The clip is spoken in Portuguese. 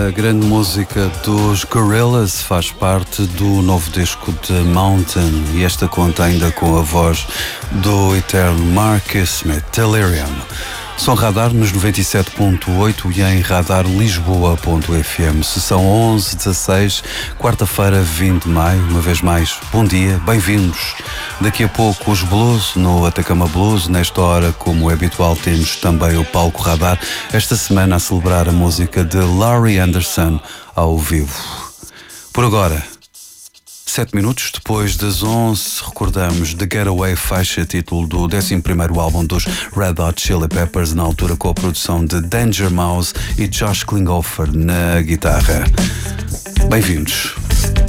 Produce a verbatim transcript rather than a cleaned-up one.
A grande música dos Gorillaz faz parte do novo disco de Mountain e esta conta ainda com a voz do eterno Marcus Smith, Delirium. Som Radar nos noventa e sete ponto oito e em radar lisboa ponto f m. Sessão onze dezasseis, quarta-feira, vinte de maio. Uma vez mais, bom dia, bem-vindos. Daqui a pouco os Blues no Atacama Blues. Nesta hora, como é habitual, temos também o Palco Radar. Esta semana a celebrar a música de Laurie Anderson ao vivo. Por agora, sete minutos depois das onze, recordamos The Getaway, faixa título do décimo primeiro álbum dos Red Hot Chili Peppers, na altura com a produção de Danger Mouse e Josh Klinghoffer na guitarra. Bem-vindos.